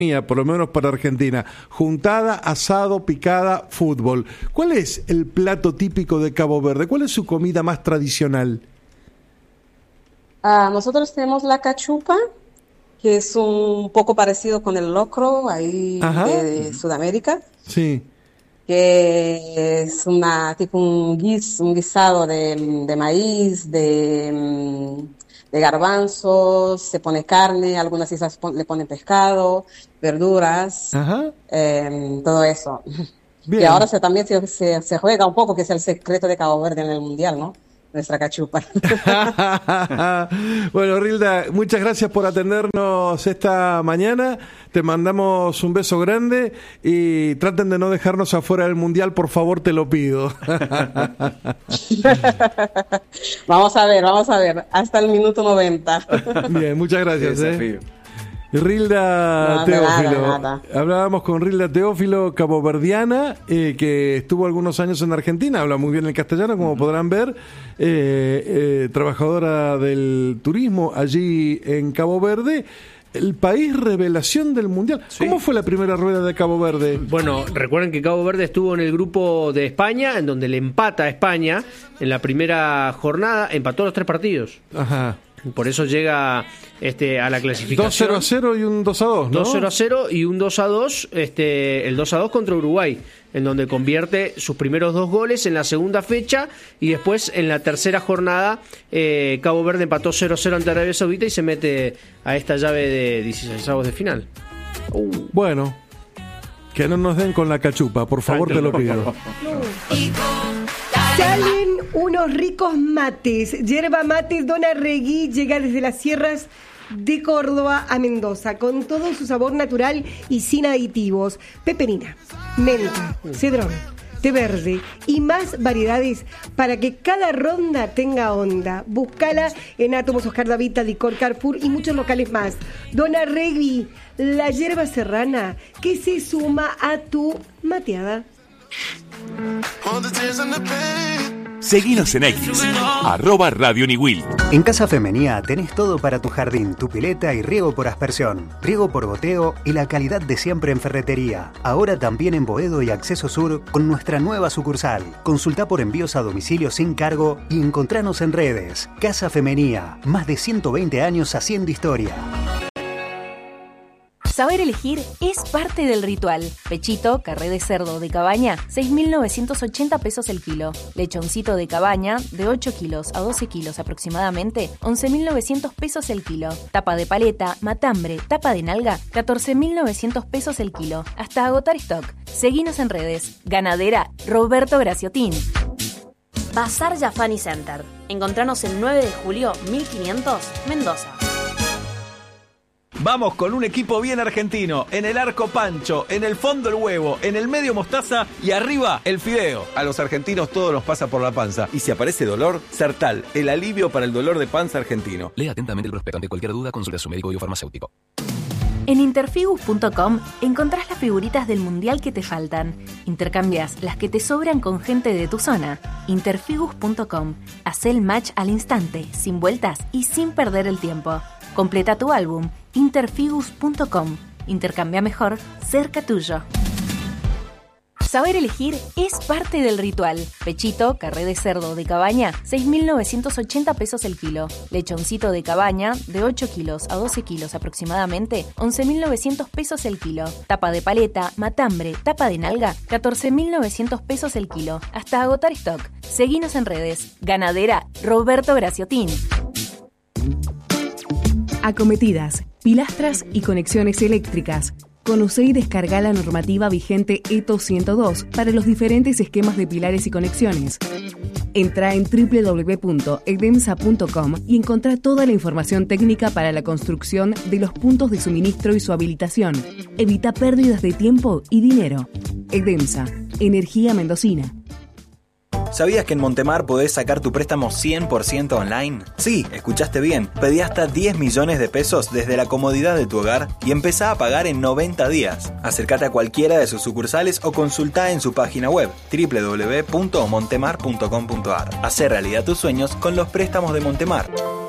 por lo menos para Argentina, juntada, asado, picada, fútbol. ¿Cuál es el plato típico de Cabo Verde? ¿Cuál es su comida más tradicional? Nosotros tenemos la cachupa, que es un poco parecido con el locro ahí de Sudamérica. Sí. Que es un guisado de maíz, de garbanzos, se pone carne, algunas islas le ponen pescado, verduras, todo eso. Bien. Y ahora también se juega un poco, que es el secreto de Cabo Verde en el Mundial, ¿no? Nuestra cachupa. Bueno, Rilda, muchas gracias por atendernos esta mañana. Te mandamos un beso grande y traten de no dejarnos afuera del Mundial, por favor, te lo pido. Vamos a ver, hasta el minuto 90. Bien, muchas gracias. Rilda Teófilo. Nada. Hablábamos con Rilda Teófilo, caboverdiana, que estuvo algunos años en Argentina, habla muy bien el castellano, como podrán ver, trabajadora del turismo allí en Cabo Verde. El país revelación del Mundial. Sí. ¿Cómo fue la primera rueda de Cabo Verde? Bueno, recuerden que Cabo Verde estuvo en el grupo de España, en donde le empata a España en la primera jornada, empató los 3 partidos. Ajá. Por eso llega a la clasificación. 2-0 y un 2-2, ¿no? 2-0 y un 2-2, el 2-2 contra Uruguay, en donde convierte sus primeros 2 goles en la segunda fecha, y después en la tercera jornada Cabo Verde empató 0-0 ante Arabia Saudita y se mete a esta llave de 16avos de final. Bueno, que no nos den con la cachupa, por favor, te lo pido. Salen unos ricos mates. Yerba Mates Don Arregui llega desde las sierras de Córdoba a Mendoza, con todo su sabor natural y sin aditivos. Peperina, menta, cedrón, té verde y más variedades para que cada ronda tenga onda. Búscala en Átomos, Oscar Davita, Licor, Carrefour y muchos locales más. Don Arregui, la yerba serrana que se suma a tu mateada. Seguinos en X, @Radio Niwil. En Casa Femenía tenés todo para tu jardín, tu pileta y riego por aspersión, riego por goteo y la calidad de siempre en ferretería. Ahora también en Boedo y Acceso Sur con nuestra nueva sucursal. Consultá por envíos a domicilio sin cargo y encontranos en redes. Casa Femenía, más de 120 años haciendo historia. Saber elegir es parte del ritual. Pechito, carré de cerdo de cabaña, 6.980 pesos el kilo. Lechoncito de cabaña, de 8 kilos a 12 kilos aproximadamente, 11.900 pesos el kilo. Tapa de paleta, matambre, tapa de nalga, 14.900 pesos el kilo. Hasta agotar stock. Seguinos en redes. Ganadera Roberto Graciotín. Bazar Jafani Center. Encontranos en 9 de julio, 1500, Mendoza. Vamos con un equipo bien argentino. En el arco Pancho, en el fondo el huevo, en el medio mostaza y arriba el fideo. A los argentinos todo nos pasa por la panza. Y si aparece dolor, Sertal, el alivio para el dolor de panza argentino. Lea atentamente el prospecto. Ante cualquier duda, consulte a su médico o farmacéutico. En interfigus.com encontrás las figuritas del mundial que te faltan. Intercambias las que te sobran con gente de tu zona. Interfigus.com. Haz el match al instante, sin vueltas y sin perder el tiempo. Completa tu álbum. Interfigus.com. Intercambia mejor, cerca tuyo. Saber elegir es parte del ritual. Pechito, carré de cerdo de cabaña, 6.980 pesos el kilo. Lechoncito de cabaña, de 8 kilos a 12 kilos aproximadamente, 11.900 pesos el kilo. Tapa de paleta, matambre, tapa de nalga, 14.900 pesos el kilo. Hasta agotar stock. Seguinos en redes. Ganadera Roberto Graciotín. Acometidas, pilastras y conexiones eléctricas. Conocé y descarga la normativa vigente ETO 102 para los diferentes esquemas de pilares y conexiones. Entra en www.edemsa.com y encontrá toda la información técnica para la construcción de los puntos de suministro y su habilitación. Evita pérdidas de tiempo y dinero. Edemsa, energía mendocina. ¿Sabías que en Montemar podés sacar tu préstamo 100% online? Sí, escuchaste bien. Pedí hasta 10 millones de pesos desde la comodidad de tu hogar y empezá a pagar en 90 días. Acércate a cualquiera de sus sucursales o consultá en su página web www.montemar.com.ar. Hacé realidad tus sueños con los préstamos de Montemar.